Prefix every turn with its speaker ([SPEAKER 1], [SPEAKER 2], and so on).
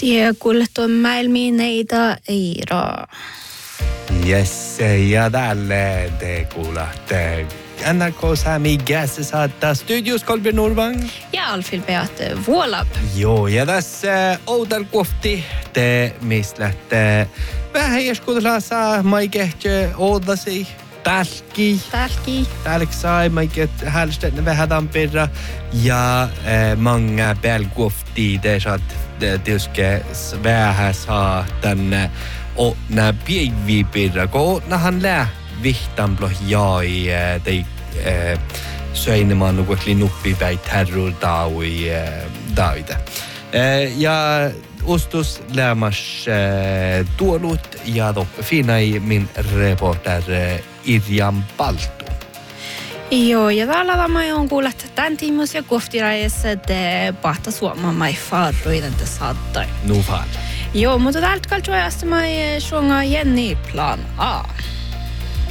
[SPEAKER 1] Tie kuulettu maailmineita Eira.
[SPEAKER 2] Yes, ja täällä te kuulette NRK Sami Gässä saattaa studios Kolbjörn Norvang.
[SPEAKER 1] Ja Alfil Beate Vuolab.
[SPEAKER 2] Joo, ja tässä outar kohti te mislätte vähän joskuudella saa maikehtö oudasi. Tälki sai maiket hälstetne vähän tampirra ja många belgofti det så att det ska vähän saa tänne och när piivipirra ko när han lä vihtan blo jai de söinemaan nukuekli nuppi päi terror daui daida ja ustus lämmas tuolut ja finai min reporter Irjan Baltu.
[SPEAKER 1] Joo, ja täällä mä oon kuullut tämän tiimus ja kohtirajassa te pahta suomaan mai farruiden te saattai.
[SPEAKER 2] Nu fall.
[SPEAKER 1] Joo, mutta täältä kaltoajasta mä suonga Jenny plan A.